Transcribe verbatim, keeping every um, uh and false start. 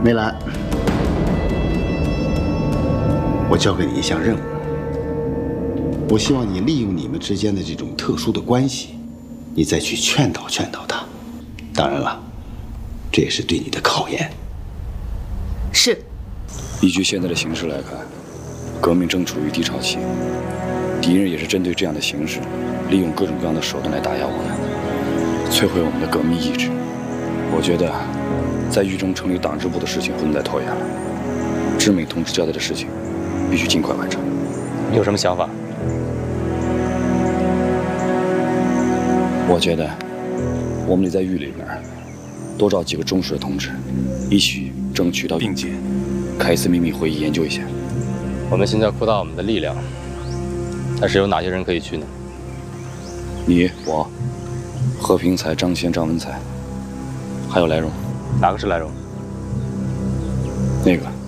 梅兰，我交给你一项任务，我希望你利用你们之间的这种特殊的关系，你再去劝导劝导他。当然了，这也是对你的考验。 是。 依据现在的形势来看，革命正处于低潮期，敌人也是针对这样的形势，利用各种各样的手段来打压我们，摧毁我们的革命意志。我觉得，在狱中成立党支部的事情不能再拖延了。志美同志交代的事情，必须尽快完成。 你有什么想法？ 我觉得，我们得在狱里面多找几个忠实的同志，一起争取到并肩，开一次秘密会议研究一下。 我们现在扩大我们的力量，但是有哪些人可以去呢？ 你、我、贺平才、张先、张文才，还有来荣。 哪个是来荣？